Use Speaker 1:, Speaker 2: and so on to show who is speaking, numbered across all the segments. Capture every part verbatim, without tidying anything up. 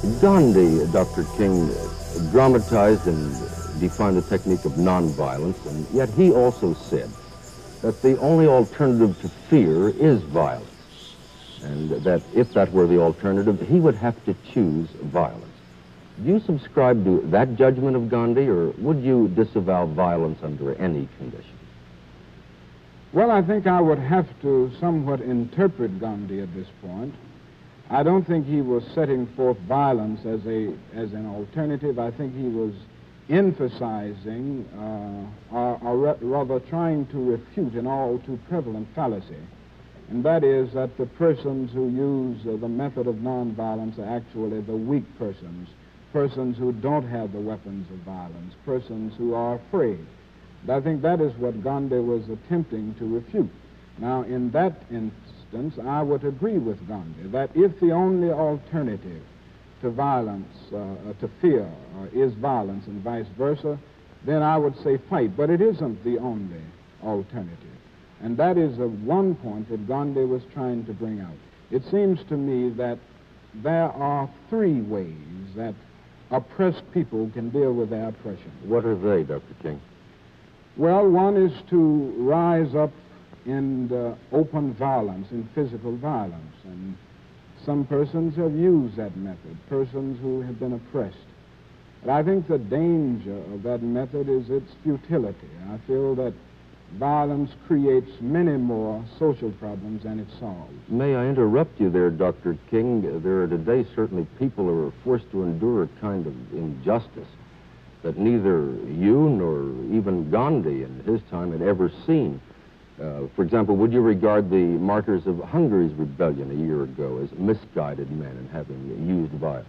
Speaker 1: Gandhi, Doctor King, dramatized and defined the technique of nonviolence, and yet he also said that the only alternative to fear is violence, and that if that were the alternative, he would have to choose violence. Do you subscribe to that judgment of Gandhi, or would you disavow violence under any conditions?
Speaker 2: Well, I think I would have to somewhat interpret Gandhi at this point. I don't think he was setting forth violence as a as an alternative. I think he was emphasizing, uh, or, or rather trying to refute an all too prevalent fallacy, and that is that the persons who use uh, the method of nonviolence are actually the weak persons, persons who don't have the weapons of violence, persons who are afraid. And I think that is what Gandhi was attempting to refute. Now, in that instance, I would agree with Gandhi that if the only alternative to violence, uh, to fear, uh, is violence and vice versa, then I would say fight. But it isn't the only alternative. And that is uh, one point that Gandhi was trying to bring out. It seems to me that there are three ways that oppressed people can deal with their oppression.
Speaker 1: What are they, Doctor King?
Speaker 2: Well, one is to rise up in uh, open violence, in physical violence. And some persons have used that method, persons who have been oppressed. But I think the danger of that method is its futility. I feel that violence creates many more social problems than it solves.
Speaker 1: May I interrupt you there, Doctor King? There are today certainly people who are forced to endure a kind of injustice that neither you nor even Gandhi in his time had ever seen. Uh, for example, would you regard the martyrs of Hungary's rebellion a year ago as misguided men and having used violence?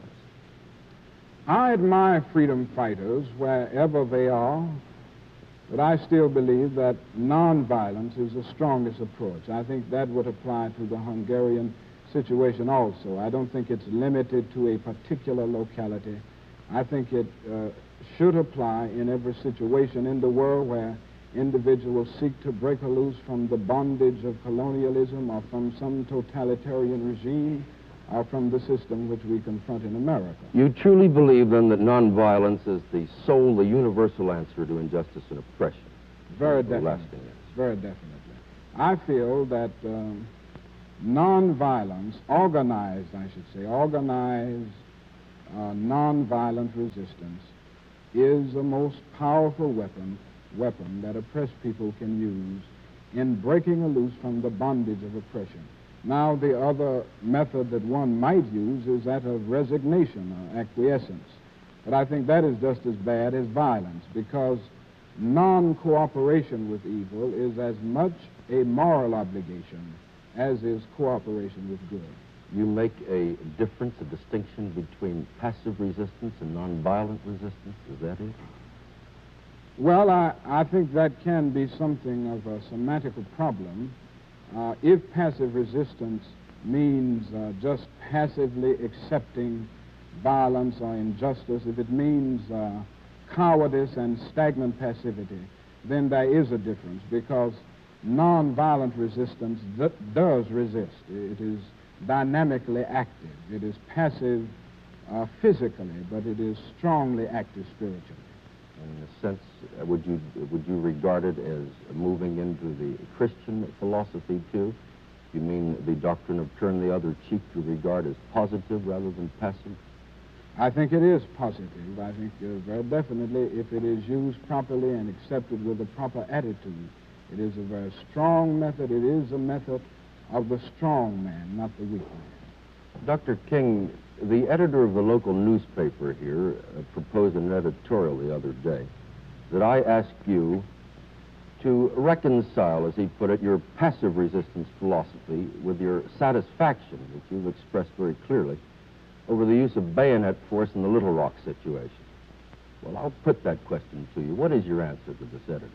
Speaker 2: I admire freedom fighters wherever they are, but I still believe that nonviolence is the strongest approach. I think that would apply to the Hungarian situation also. I don't think it's limited to a particular locality. I think it uh, should apply in every situation in the world where individuals seek to break loose from the bondage of colonialism or from some totalitarian regime or from the system which we confront in America.
Speaker 1: You truly believe, then, that nonviolence is the sole, the universal answer to injustice and oppression?
Speaker 2: Very definitely. Very definitely. I feel that um, nonviolence, organized, I should say, organized uh, nonviolent resistance is the most powerful weapon weapon that oppressed people can use in breaking loose from the bondage of oppression. Now, the other method that one might use is that of resignation or acquiescence. But I think that is just as bad as violence, because non-cooperation with evil is as much a moral obligation as is cooperation with good.
Speaker 1: You make a difference, a distinction between passive resistance and nonviolent resistance, is that it?
Speaker 2: Well, I, I think that can be something of a semantical problem. Uh, if passive resistance means uh, just passively accepting violence or injustice, if it means uh, cowardice and stagnant passivity, then there is a difference, because nonviolent resistance d- does resist. It is dynamically active. It is passive uh, physically, but it is strongly active spiritually.
Speaker 1: In a sense, uh, would you would you regard it as moving into the Christian philosophy too? You mean the doctrine of turn the other cheek to regard as positive rather than passive?
Speaker 2: I think it is positive. I think uh, very definitely, if it is used properly and accepted with a proper attitude, it is a very strong method. It is a method of the strong man, not the weak man.
Speaker 1: Doctor King, the editor of the local newspaper here uh, proposed an editorial the other day that I ask you to reconcile, as he put it, your passive resistance philosophy with your satisfaction, which you've expressed very clearly, over the use of bayonet force in the Little Rock situation. Well, I'll put that question to you. What is your answer to this editor?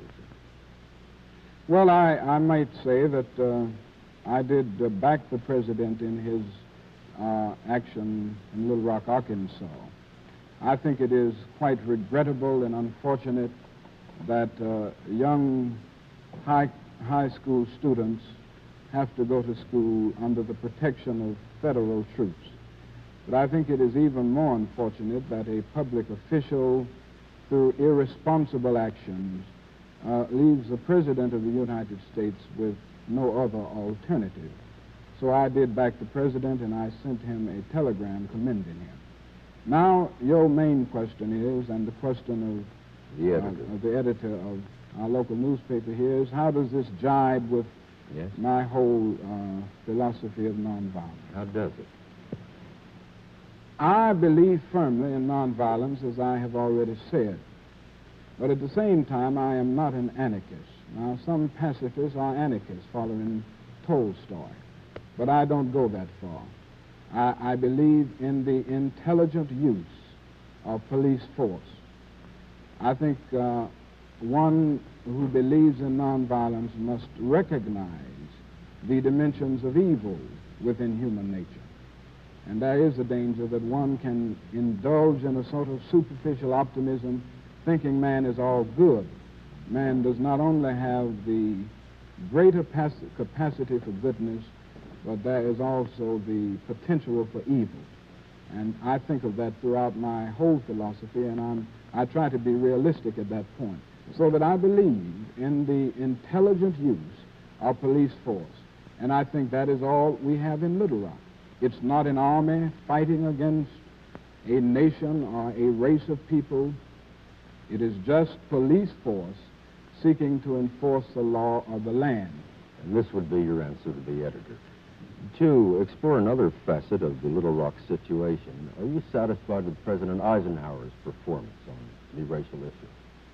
Speaker 2: Well, I, I might say that uh, I did uh, back the president in his uh, action in Little Rock, Arkansas. I think it is quite regrettable and unfortunate that uh, young high, high school students have to go to school under the protection of federal troops. But I think it is even more unfortunate that a public official, through irresponsible actions, uh, leaves the President of the United States with no other alternative. So I did back the President, and I sent him a telegram commending him. Now, your main question is, and the question of
Speaker 1: the
Speaker 2: uh,
Speaker 1: editor,
Speaker 2: of the editor of our local newspaper here is, how does this jibe with
Speaker 1: yes.
Speaker 2: my whole uh, philosophy of nonviolence?
Speaker 1: How does it?
Speaker 2: I believe firmly in nonviolence, as I have already said. But at the same time, I am not an anarchist. Now, some pacifists are anarchists following Tolstoy, but I don't go that far. I, I believe in the intelligent use of police force. I think uh, one who believes in nonviolence must recognize the dimensions of evil within human nature. And there is a danger that one can indulge in a sort of superficial optimism, thinking man is all good. Man does not only have the greater capacity for goodness, but there is also the potential for evil. And I think of that throughout my whole philosophy, and I'm, I try to be realistic at that point. So that I believe in the intelligent use of police force. And I think that is all we have in Little Rock. It's not an army fighting against a nation or a race of people. It is just police force seeking to enforce the law of the land.
Speaker 1: And this would be your answer to the editor. To explore another facet of the Little Rock situation, are you satisfied with President Eisenhower's performance on the racial issue?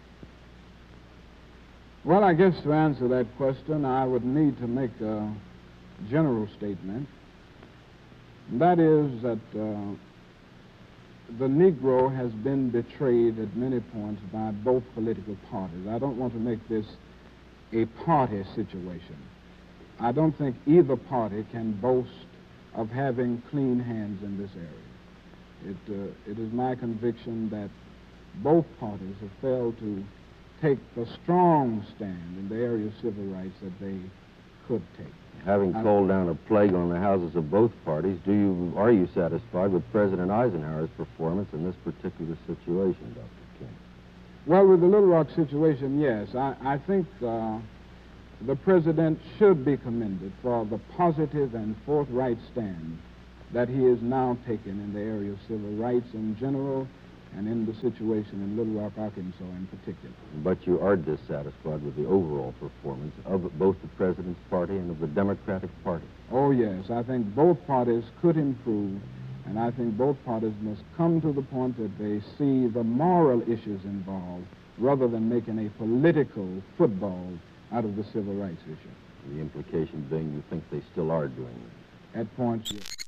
Speaker 2: Well, I guess to answer that question, I would need to make a general statement. That is that uh, the Negro has been betrayed at many points by both political parties. I don't want to make this a party situation. I don't think either party can boast of having clean hands in this area. It, uh, it is my conviction that both parties have failed to take the strong stand in the area of civil rights that they could take.
Speaker 1: Having
Speaker 2: I,
Speaker 1: called down a plague on the houses of both parties, do you are you satisfied with President Eisenhower's performance in this particular situation, Doctor King?
Speaker 2: Well, with the Little Rock situation, yes. I, I think uh, the President should be commended for the positive and forthright stand that he is now taking in the area of civil rights in general and in the situation in Little Rock, Arkansas in particular.
Speaker 1: But you are dissatisfied with the overall performance of both the President's party and of the Democratic Party?
Speaker 2: Oh, yes. I think both parties could improve, and I think both parties must come to the point that they see the moral issues involved rather than making a political football out of the civil rights issue.
Speaker 1: The implication being you think they still are doing that?
Speaker 2: At points, yes.